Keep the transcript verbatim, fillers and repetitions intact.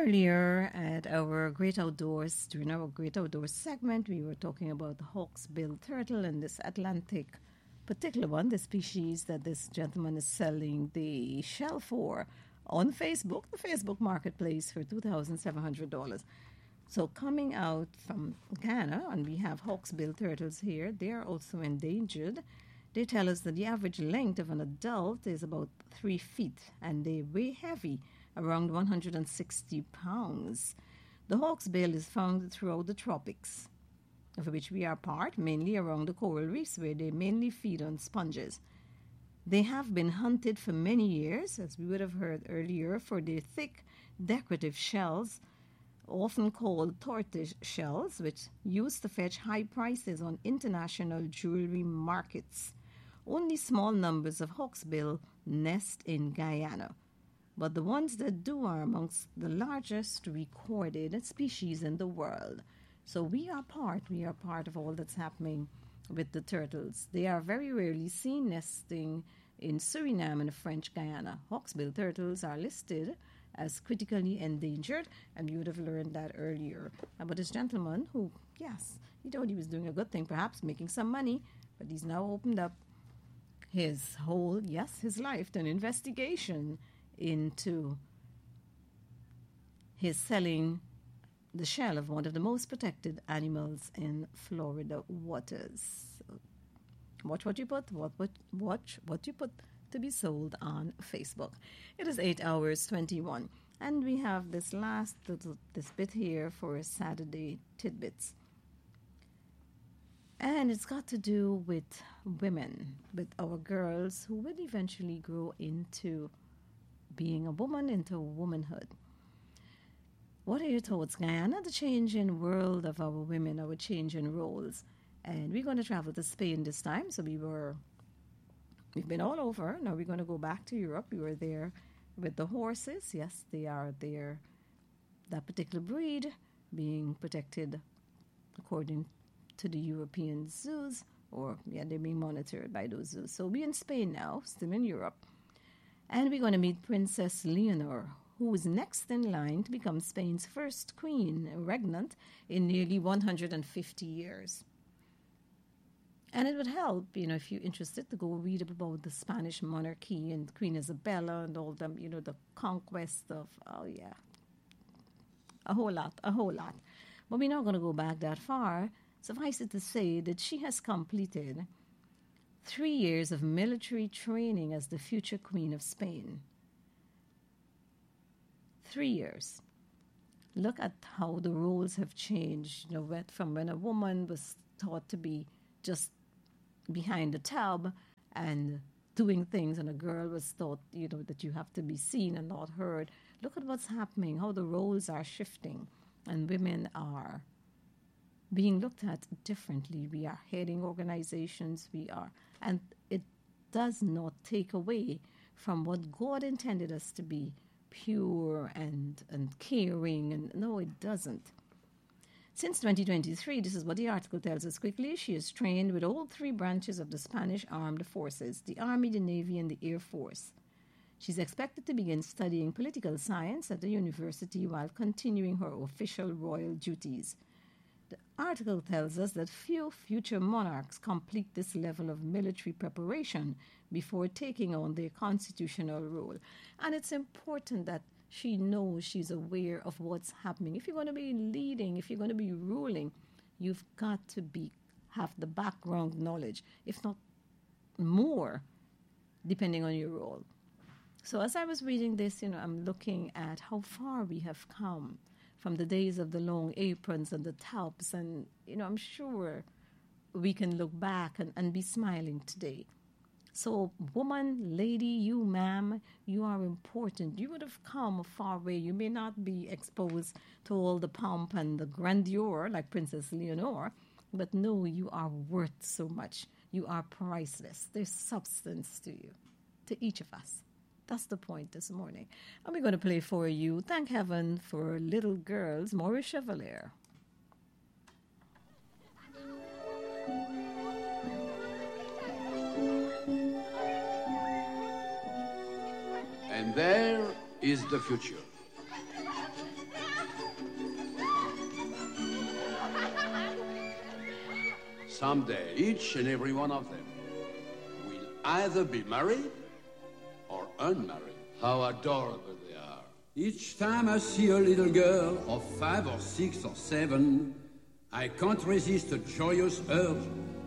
Earlier at our Great Outdoors, during our Great Outdoors segment, we were talking about the hawksbill turtle and this Atlantic particular one, the species that this gentleman is selling the shell for on Facebook, the Facebook marketplace, for two thousand seven hundred dollars. So coming out from Ghana, and we have hawksbill turtles here, they are also endangered. They tell us that the average length of an adult is about three feet, and they weigh heavy, around one hundred sixty pounds. The hawksbill is found throughout the tropics, of which we are part, mainly around the coral reefs, where they mainly feed on sponges. They have been hunted for many years, as we would have heard earlier, for their thick, decorative shells, often called tortoise shells, which used to fetch high prices on international jewelry markets. Only small numbers of hawksbill nest in Guyana, but the ones that do are amongst the largest recorded species in the world. So we are part, we are part of all that's happening with the turtles. They are very rarely seen nesting in Suriname and French Guyana. Hawksbill turtles are listed as critically endangered, and you would have learned that earlier about this gentleman who, yes, he thought he was doing a good thing, perhaps making some money, but he's now opened up his whole, yes, his life to an investigation into his selling the shell of one of the most protected animals in Florida waters. So watch what you put, what, what, watch what you put to be sold on Facebook. It is eight hours twenty-one, and we have this last little this bit here for Saturday tidbits. And it's got to do with women, with our girls who will eventually grow into being a woman, into womanhood. What are your thoughts, Guyana? The changing world of our women, our changing roles. And we're going to travel to Spain this time. So we were, we've been all over. Now we're going to go back to Europe. We were there with the horses. Yes, they are there. That particular breed being protected according to the European zoos, or yeah, they're being monitored by those zoos. So we're in Spain now, still in Europe. And we're going to meet Princess Leonor, who is next in line to become Spain's first queen, regnant in nearly one hundred fifty years. And it would help, you know, if you're interested, to go read about the Spanish monarchy and Queen Isabella and all them, you know, the conquest of, oh yeah, a whole lot, a whole lot. But we're not going to go back that far. Suffice it to say that she has completed three years of military training as the future Queen of Spain. Three years. Look at how the roles have changed, you know, from when a woman was thought to be just behind the tub and doing things, and a girl was thought, you know, that you have to be seen and not heard. Look at what's happening, how the roles are shifting, and women are being looked at differently. We are heading organizations, we are, and it does not take away from what God intended us to be, pure and, and caring, and no, it doesn't. Since twenty twenty-three, this is what the article tells us quickly, she is trained with all three branches of the Spanish Armed Forces, the Army, the Navy, and the Air Force. She's expected to begin studying political science at the university while continuing her official royal duties. The article tells us that few future monarchs complete this level of military preparation before taking on their constitutional role. And it's important that she knows, she's aware of what's happening. If you're going to be leading, if you're going to be ruling, you've got to be have the background knowledge, if not more, depending on your role. So as I was reading this, you know, I'm looking at how far we have come from the days of the long aprons and the tops. And, you know, I'm sure we can look back and, and be smiling today. So, woman, lady, you, ma'am, you are important. You would have come a far way. You may not be exposed to all the pomp and the grandeur like Princess Leonor, but no, you are worth so much. You are priceless. There's substance to you, to each of us. That's the point this morning. And we're going to play for you, thank heaven for little girls, Maurice Chevalier. And there is the future. someday, each and every one of them will either be married or unmarried. How adorable they are. Each time I see a little girl of five or six or seven, I can't resist a joyous urge